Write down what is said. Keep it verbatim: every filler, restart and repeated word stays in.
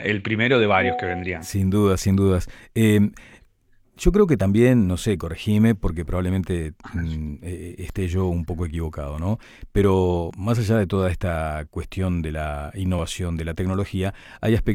el primero de varios que vendrían. Sin dudas, sin dudas. Eh, yo creo que también, no sé, corregime, porque probablemente mm, eh, esté yo un poco equivocado, ¿no? Pero más allá de toda esta cuestión de la innovación, de la tecnología, hay aspectos